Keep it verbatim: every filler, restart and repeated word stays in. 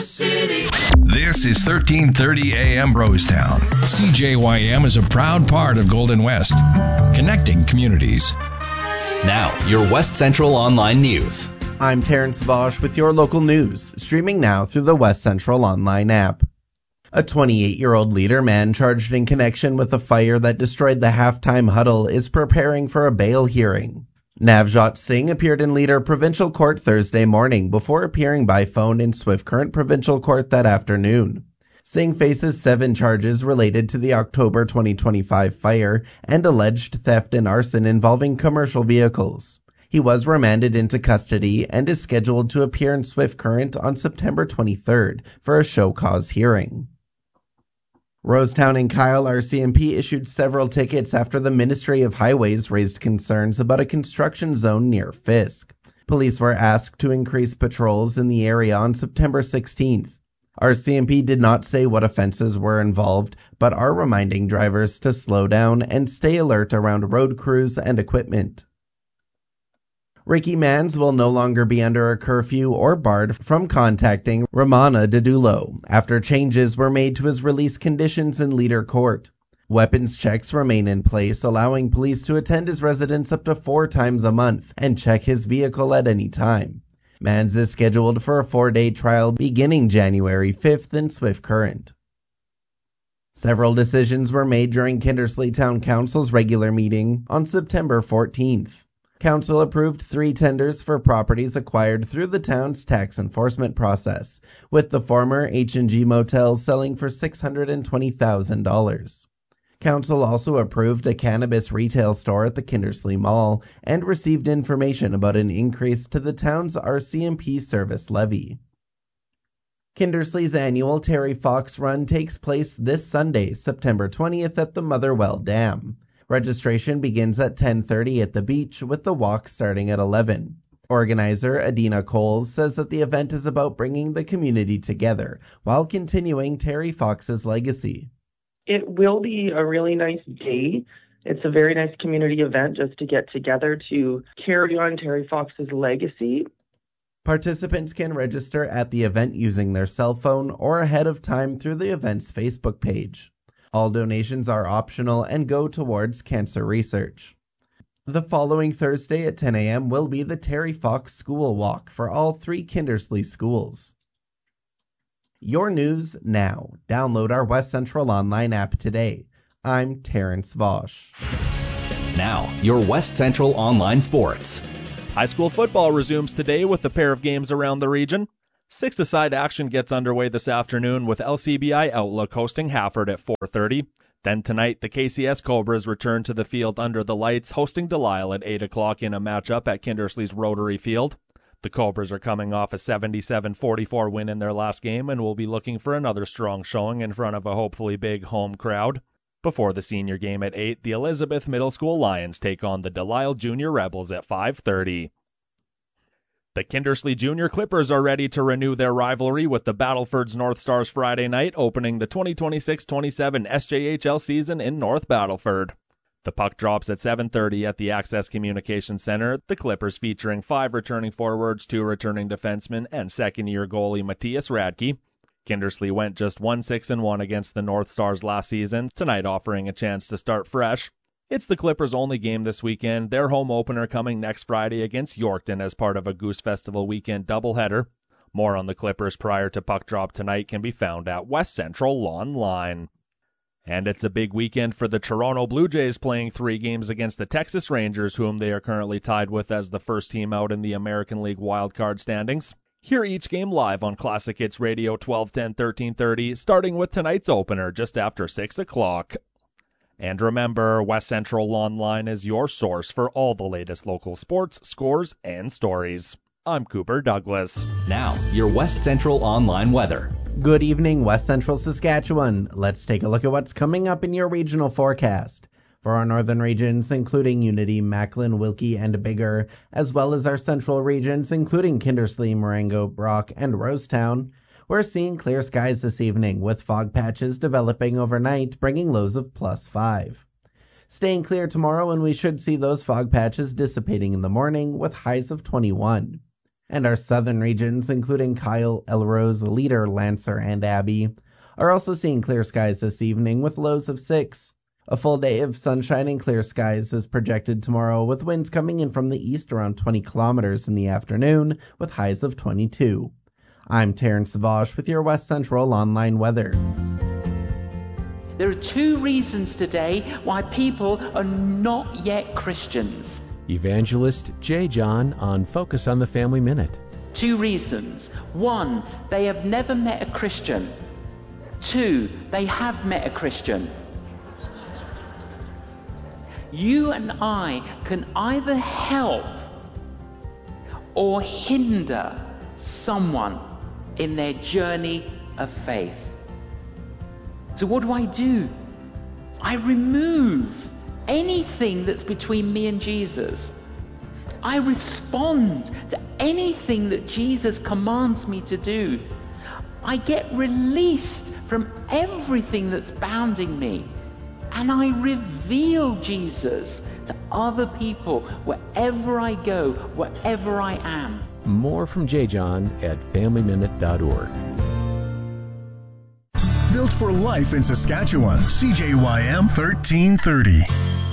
city. This is thirteen thirty A M Rosetown. C J Y M is a proud part of Golden West, connecting communities. Now, your West Central Online News. I'm Terrence Vosch with your local news, streaming now through the West Central Online app. A twenty-eight-year-old leader man charged in connection with a fire that destroyed the halftime huddle is preparing for a bail hearing. Navjot Singh appeared in Leader Provincial Court Thursday morning before appearing by phone in Swift Current Provincial Court that afternoon. Singh faces seven charges related to the October twenty twenty-five fire and alleged theft and arson involving commercial vehicles. He was remanded into custody and is scheduled to appear in Swift Current on September twenty-third for a show cause hearing. Rosetown and Kyle R C M P issued several tickets after the Ministry of Highways raised concerns about a construction zone near Fisk. Police were asked to increase patrols in the area on September sixteenth. R C M P did not say what offenses were involved, but are reminding drivers to slow down and stay alert around road crews and equipment. Ricky Mans will no longer be under a curfew or barred from contacting Ramana Dedulo after changes were made to his release conditions in Leader Court. Weapons checks remain in place, allowing police to attend his residence up to four times a month and check his vehicle at any time. Mans is scheduled for a four-day trial beginning January fifth in Swift Current. Several decisions were made during Kindersley Town Council's regular meeting on September fourteenth. Council approved three tenders for properties acquired through the town's tax enforcement process, with the former H and G Motel selling for six hundred twenty thousand dollars. Council also approved a cannabis retail store at the Kindersley Mall and received information about an increase to the town's R C M P service levy. Kindersley's annual Terry Fox Run takes place this Sunday, September twentieth at the Motherwell Dam. Registration begins at ten thirty at the beach, with the walk starting at eleven. Organizer Adina Coles says that the event is about bringing the community together while continuing Terry Fox's legacy. It will be a really nice day. It's a very nice community event just to get together to carry on Terry Fox's legacy. Participants can register at the event using their cell phone or ahead of time through the event's Facebook page. All donations are optional and go towards cancer research. The following Thursday at ten a.m. will be the Terry Fox School Walk for all three Kindersley schools. Your news now. Download our West Central Online app today. I'm Terrence Vosch. Now, your West Central Online Sports. High school football resumes today with a pair of games around the region. Six-a-side action gets underway this afternoon with L C B I Outlook hosting Hafford at four thirty. Then tonight, the K C S Cobras return to the field under the lights, hosting Delisle at eight o'clock in a matchup at Kindersley's Rotary Field. The Cobras are coming off a seventy-seven forty-four win in their last game and will be looking for another strong showing in front of a hopefully big home crowd. Before the senior game at eight, the Elizabeth Middle School Lions take on the Delisle Junior Rebels at five thirty. The Kindersley Junior Clippers are ready to renew their rivalry with the Battleford's North Stars Friday night, opening the twenty twenty-six twenty-seven S J H L season in North Battleford. The puck drops at seven thirty at the Access Communications Center, the Clippers featuring five returning forwards, two returning defensemen, and second-year goalie Matthias Radke. Kindersley went just one six and one against the North Stars last season, tonight offering a chance to start fresh. It's the Clippers' only game this weekend, their home opener coming next Friday against Yorkton as part of a Goose Festival weekend doubleheader. More on the Clippers prior to puck drop tonight can be found at West Central Online. And it's a big weekend for the Toronto Blue Jays, playing three games against the Texas Rangers, whom they are currently tied with as the first team out in the American League wildcard standings. Hear each game live on Classic Hits Radio twelve ten, thirteen thirty, starting with tonight's opener just after six o'clock. And remember, West Central Online is your source for all the latest local sports, scores, and stories. I'm Cooper Douglas. Now, your West Central Online weather. Good evening, West Central Saskatchewan. Let's take a look at what's coming up in your regional forecast. For our northern regions, including Unity, Macklin, Wilkie, and Biggar, as well as our central regions, including Kindersley, Marengo, Brock, and Rosetown, we're seeing clear skies this evening, with fog patches developing overnight, bringing lows of plus five. Staying clear tomorrow, and we should see those fog patches dissipating in the morning, with highs of twenty-one. And our southern regions, including Kyle, Elrose, Leader, Lancer, and Abbey, are also seeing clear skies this evening with lows of six. A full day of sunshine and clear skies is projected tomorrow, with winds coming in from the east around twenty kilometers in the afternoon, with highs of twenty-two. I'm Terrence Savage with your West Central Online Weather. There are two reasons today why people are not yet Christians. Evangelist J. John on Focus on the Family Minute. Two reasons. One, they have never met a Christian. Two, they have met a Christian. You and I can either help or hinder someone in their journey of faith. So what do I do? I remove anything that's between me and Jesus. I respond to anything that Jesus commands me to do. I get released from everything that's bounding me. And I reveal Jesus to other people wherever I go, wherever I am. More from J. John at family minute dot org. Built for life in Saskatchewan, C J Y M thirteen thirty.